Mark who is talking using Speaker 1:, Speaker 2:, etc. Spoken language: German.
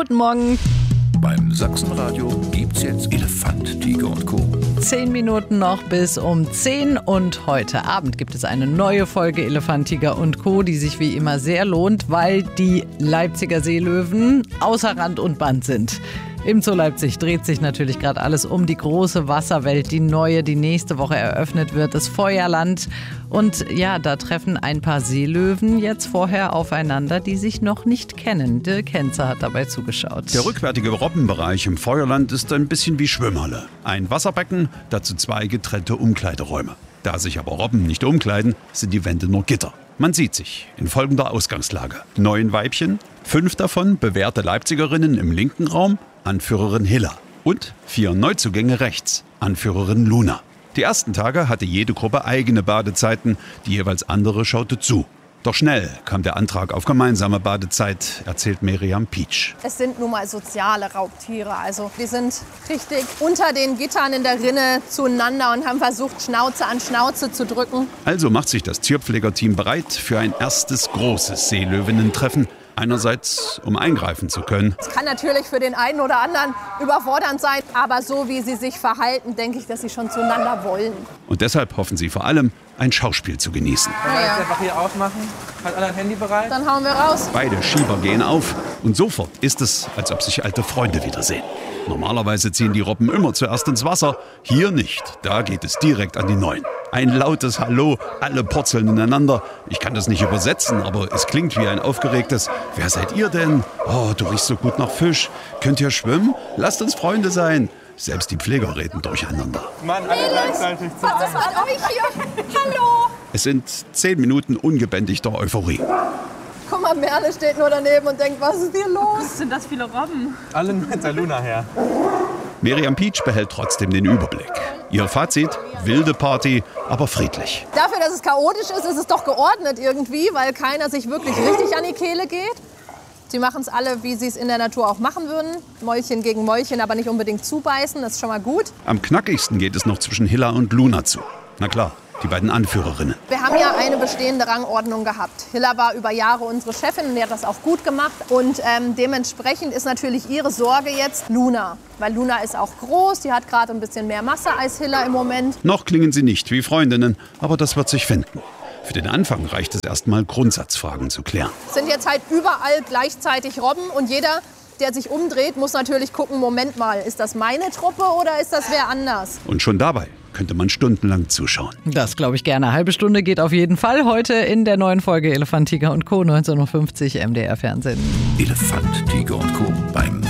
Speaker 1: Guten Morgen.
Speaker 2: Beim Sachsenradio gibt's jetzt Elefant, Tiger und Co.
Speaker 1: 10 Minuten noch bis um 10 und heute Abend gibt es eine neue Folge Elefant, Tiger und Co., die sich wie immer sehr lohnt, weil die Leipziger Seelöwen außer Rand und Band sind. Im Zoo Leipzig dreht sich natürlich gerade alles um die große Wasserwelt, die neue, die nächste Woche eröffnet wird, das Feuerland. Und ja, da treffen ein paar Seelöwen jetzt vorher aufeinander, die sich noch nicht kennen. Dirk Henze hat dabei zugeschaut.
Speaker 3: Der rückwärtige Robbenbereich im Feuerland ist ein bisschen wie Schwimmhalle. Ein Wasserbecken, dazu 2 getrennte Umkleideräume. Da sich aber Robben nicht umkleiden, sind die Wände nur Gitter. Man sieht sich in folgender Ausgangslage. 9 Weibchen, 5 davon bewährte Leipzigerinnen im linken Raum, Anführerin Hilla. Und 4 Neuzugänge rechts, Anführerin Luna. Die ersten Tage hatte jede Gruppe eigene Badezeiten, die jeweils andere schaute zu. Doch schnell kam der Antrag auf gemeinsame Badezeit, erzählt Miriam Pietsch.
Speaker 4: Es sind nun mal soziale Raubtiere. Also die sind richtig unter den Gittern in der Rinne zueinander und haben versucht, Schnauze an Schnauze zu drücken.
Speaker 3: Also macht sich das Tierpflegerteam bereit für ein erstes großes Seelöwinnen-Treffen. Einerseits, um eingreifen zu können.
Speaker 4: Es kann natürlich für den einen oder anderen überfordernd sein, aber so wie sie sich verhalten, denke ich, dass sie schon zueinander wollen.
Speaker 3: Und deshalb hoffen sie vor allem, ein Schauspiel zu genießen.
Speaker 5: Wenn wir jetzt einfach hier aufmachen, hat alle ein Handy bereit?
Speaker 4: Dann hauen wir raus.
Speaker 3: Beide Schieber gehen auf und sofort ist es, als ob sich alte Freunde wiedersehen. Normalerweise ziehen die Robben immer zuerst ins Wasser, hier nicht. Da geht es direkt an die Neuen. Ein lautes Hallo, alle purzeln ineinander. Ich kann das nicht übersetzen, aber es klingt wie ein aufgeregtes „Wer seid ihr denn? Oh, du riechst so gut nach Fisch. Könnt ihr schwimmen? Lasst uns Freunde sein." Selbst die Pfleger reden durcheinander.
Speaker 5: Mann, alle gleichzeitig zu.
Speaker 4: Was ist mit euch hier? Hallo!
Speaker 3: Es sind 10 Minuten ungebändigter Euphorie.
Speaker 4: Guck mal, Merle steht nur daneben und denkt, was ist hier los?
Speaker 6: Was sind das viele Robben?
Speaker 5: Alle mit der Luna her.
Speaker 3: Miriam Pietsch behält trotzdem den Überblick. Ihr Fazit: wilde Party, aber friedlich.
Speaker 4: Dafür, dass es chaotisch ist, ist es doch geordnet irgendwie, weil keiner sich wirklich richtig an die Kehle geht. Sie machen es alle, wie sie es in der Natur auch machen würden. Mäulchen gegen Mäulchen, aber nicht unbedingt zubeißen, das ist schon mal gut.
Speaker 3: Am knackigsten geht es noch zwischen Hilla und Luna zu. Na klar, die beiden Anführerinnen.
Speaker 4: Wir haben ja eine bestehende Rangordnung gehabt. Hilla war über Jahre unsere Chefin und die hat das auch gut gemacht. Und dementsprechend ist natürlich ihre Sorge jetzt Luna. Weil Luna ist auch groß, die hat gerade ein bisschen mehr Masse als Hilla im Moment.
Speaker 3: Noch klingen sie nicht wie Freundinnen, aber das wird sich finden. Für den Anfang reicht es erstmal, Grundsatzfragen zu klären.
Speaker 4: Es sind jetzt halt überall gleichzeitig Robben und jeder, der sich umdreht, muss natürlich gucken, Moment mal, ist das meine Truppe oder ist das wer anders?
Speaker 3: Und schon dabei könnte man stundenlang zuschauen.
Speaker 1: Das glaube ich gerne. Eine halbe Stunde geht auf jeden Fall heute in der neuen Folge Elefant, Tiger und Co. 19:50 Uhr MDR Fernsehen.
Speaker 2: Elefant, Tiger und Co.